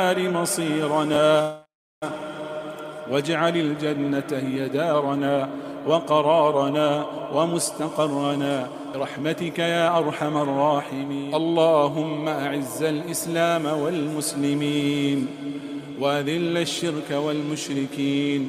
مصيرنا، واجعل الجنة هي دارنا وقرارنا ومستقرنا برحمتك يا أرحم الراحمين. اللهم أعز الإسلام والمسلمين وأذل الشرك والمشركين